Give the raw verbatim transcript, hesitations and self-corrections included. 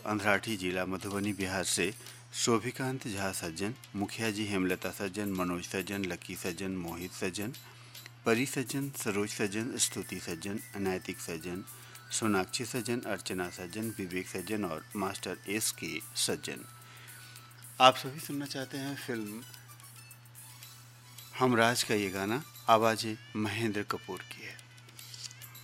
अंधराठी जिला मधुबनी बिहार से शोभिकांत झा सज्जन, मुखिया जी हेमलता सज्जन, मनोज सज्जन, लकी सज्जन, मोहित सज्जन, परी सज्जन, सरोज सज्जन, स्तुति सज्जन, अनैतिक सज्जन, सोनाक्षी सज्जन, अर्चना सज्जन, विवेक सज्जन और मास्टर एस के सज्जन। आप सभी सुनना चाहते हैं फिल्म हमराज का ये गाना। आवाज़ें महेंद्र कपूर की है।